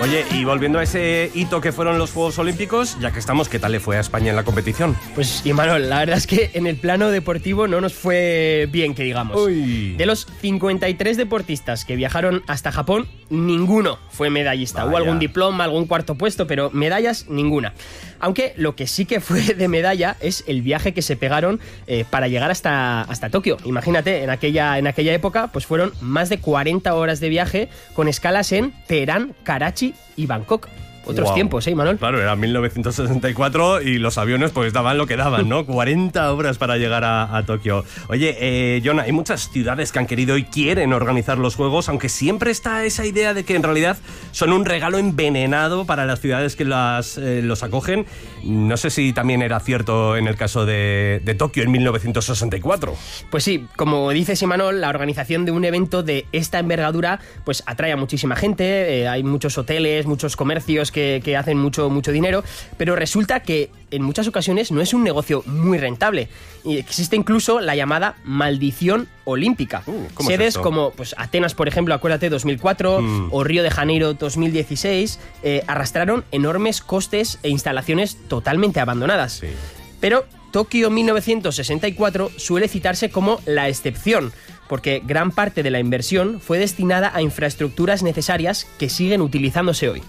Oye, y volviendo a ese hito que fueron los Juegos Olímpicos, ya que estamos, ¿qué tal le fue a España en la competición? Pues, Imanol, la verdad es que en el plano deportivo no nos fue bien, que digamos. Uy. De los 53 deportistas que viajaron hasta Japón, ninguno fue medallista. Vaya. Hubo algún diploma, algún cuarto puesto, pero medallas, ninguna. Aunque lo que sí que fue de medalla es el viaje que se pegaron para llegar hasta Tokio. Imagínate, en aquella época pues fueron más de 40 horas de viaje con escalas en Teherán, Karachi y Bangkok. Otros Wow. tiempos, Imanol? Claro, era 1964 y los aviones pues daban lo que daban, ¿no? 40 horas para llegar a Tokio. Oye, Jon, hay muchas ciudades que han querido y quieren organizar los Juegos, aunque siempre está esa idea de que en realidad son un regalo envenenado para las ciudades que los acogen. No sé si también era cierto en el caso de Tokio en 1964. Pues sí, como dices, Imanol, la organización de un evento de esta envergadura pues atrae a muchísima gente, hay muchos hoteles, muchos comercios que hacen mucho dinero, pero resulta que en muchas ocasiones no es un negocio muy rentable. Y existe incluso la llamada maldición olímpica. ¿Cómo es Sedes esto? como pues, Atenas, por ejemplo, acuérdate, 2004, o Río de Janeiro, 2016, arrastraron enormes costes e instalaciones totalmente abandonadas. Sí. Pero Tokio 1964 suele citarse como la excepción, porque gran parte de la inversión fue destinada a infraestructuras necesarias que siguen utilizándose hoy.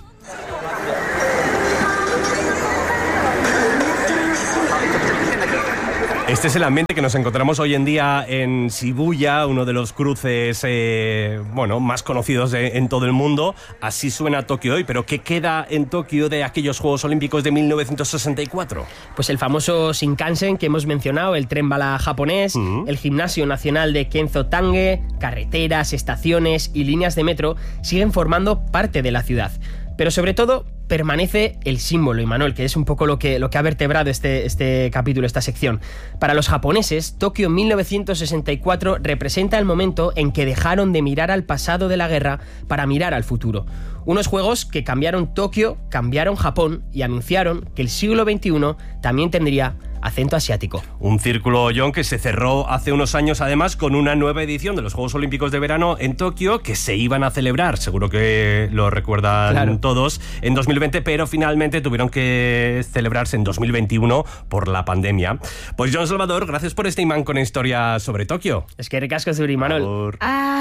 Este es el ambiente que nos encontramos hoy en día en Shibuya, uno de los cruces más conocidos en todo el mundo. Así suena Tokio hoy, pero ¿qué queda en Tokio de aquellos Juegos Olímpicos de 1964? Pues el famoso Shinkansen que hemos mencionado, el tren bala japonés, el gimnasio nacional de Kenzo Tange, carreteras, estaciones y líneas de metro siguen formando parte de la ciudad. Pero sobre todo permanece el símbolo, Imanol, que es un poco lo que ha vertebrado este capítulo, esta sección. Para los japoneses, Tokio 1964 representa el momento en que dejaron de mirar al pasado de la guerra para mirar al futuro. Unos juegos que cambiaron Tokio, cambiaron Japón y anunciaron que el siglo XXI también tendría acento asiático. Un círculo, Jon, que se cerró hace unos años además con una nueva edición de los Juegos Olímpicos de Verano en Tokio que se iban a celebrar, seguro que lo recuerdan Claro. todos, en 2020, pero finalmente tuvieron que celebrarse en 2021 por la pandemia. Pues Jon Salvador, gracias por este imán con historia sobre Tokio. Es que ricasco, Imanol. Por favor.